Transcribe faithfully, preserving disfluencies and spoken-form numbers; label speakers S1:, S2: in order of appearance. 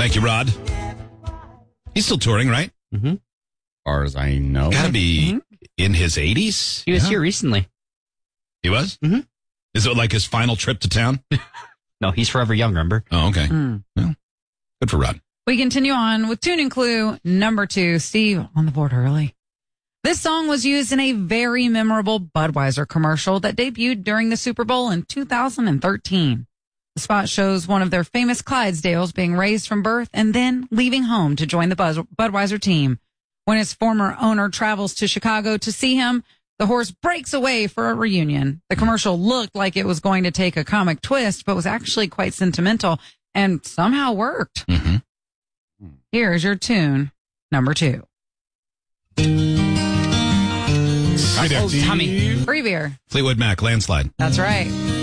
S1: Thank you, Rod. He's still touring, right?
S2: Mm-hmm. As far as I know.
S1: Gotta be
S2: mm-hmm.
S1: in his eighties.
S2: He was
S1: yeah.
S2: here recently.
S1: He was?
S2: Mm-hmm.
S1: Is it like his final trip to town?
S2: No, he's forever young, remember?
S1: Oh, okay.
S3: Mm.
S1: Well, good for Rod.
S3: We continue on with tune and clue number two. Steve on the board early. This song was used in a very memorable Budweiser commercial that debuted during the Super Bowl in two thousand thirteen. The spot shows one of their famous Clydesdales being raised from birth and then leaving home to join the Buzz- Budweiser team. When his former owner travels to Chicago to see him, the horse breaks away for a reunion. The commercial looked like it was going to take a comic twist, but was actually quite sentimental and somehow worked.
S1: Mm-hmm.
S3: Here's your tune, number two.
S1: Hi there.
S2: Oh, Tommy.
S3: Free beer.
S1: Fleetwood Mac, Landslide.
S3: That's right.